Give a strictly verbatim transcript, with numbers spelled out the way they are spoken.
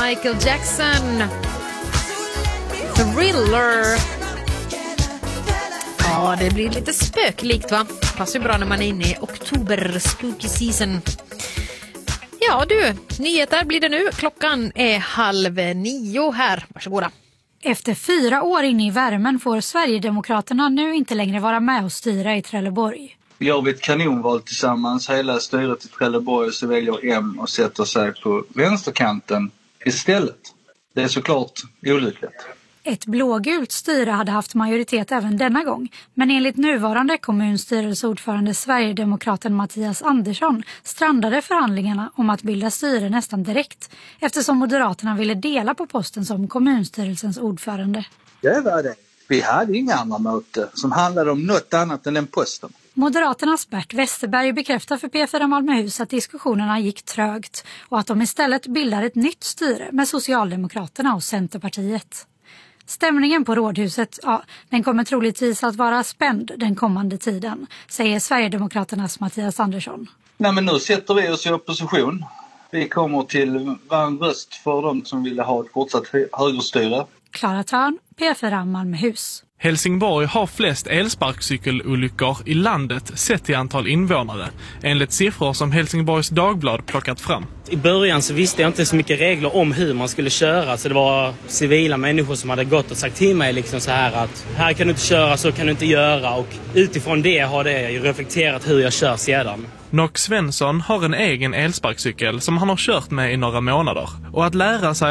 Michael Jackson. Thriller. Ja, det blir lite spöklikt, va? Passar ju bra när man är inne i oktober, spooky season. Ja du, nyheter blir det nu. Klockan är halv nio här. Varsågoda. Efter fyra år inne i värmen får Sverigedemokraterna nu inte längre vara med och styra i Trelleborg. Gör vi ett kanonval tillsammans, hela styret i Trelleborg, så väljer M och sätter sig på vänsterkanten istället. Det är såklart olyckligt. Ett blågult styre hade haft majoritet även denna gång, men enligt nuvarande kommunstyrelseordförande Sverigedemokraten Mattias Andersson strandade förhandlingarna om att bilda styre nästan direkt, eftersom Moderaterna ville dela på posten som kommunstyrelsens ordförande. Det var det. Vi hade inga andra möte som handlade om något annat än den posten. Moderaternas Bert Westerberg bekräftar för P fyra Malmöhus att diskussionerna gick trögt och att de istället bildar ett nytt styre med Socialdemokraterna och Centerpartiet. Stämningen på rådhuset, ja, den kommer troligtvis att vara spänd den kommande tiden, säger Sverigedemokraternas Mattias Andersson. Nej, men nu sätter vi oss i opposition. Vi kommer till vara en röst för dem som ville ha ett fortsatt högerstyre. Klara Törn, P fyra Malmöhus. Helsingborg har flest elsparkcykelolyckor i landet sett till antal invånare, enligt siffror som Helsingborgs Dagblad plockat fram. I början så visste jag inte så mycket regler om hur man skulle köra, så det var civila människor som hade gått och sagt till mig liksom så här att här kan du inte köra, så kan du inte göra, och utifrån det har det reflekterat hur jag kör sedan. Nock Svensson har en egen elsparkcykel som han har kört med i några månader, och att lära sig